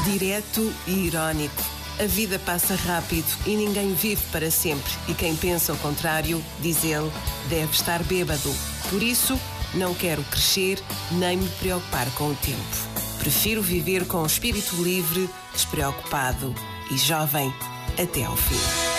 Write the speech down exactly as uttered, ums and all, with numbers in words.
Direto e irónico. A vida passa rápido e ninguém vive para sempre. E quem pensa o contrário, diz ele, deve estar bêbado. Por isso, não quero crescer nem me preocupar com o tempo. Prefiro viver com o espírito livre, despreocupado e jovem até ao fim.